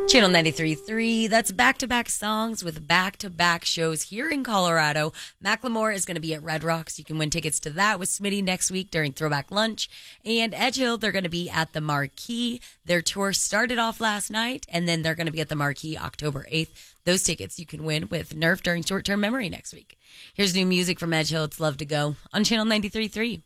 Channel 93.3, that's back-to-back songs with back-to-back shows here in Colorado. Macklemore is going to be at Red Rocks. You can win tickets to that with Smitty next week during Throwback Lunch. And Edge Hill, they're going to be at the Marquee. Their tour started off last night, and then they're going to be at the Marquee October 8th. Those tickets you can win with Nerf during Short Term Memory next week. Here's new music from Edge Hill. It's Love to Go on Channel 93.3.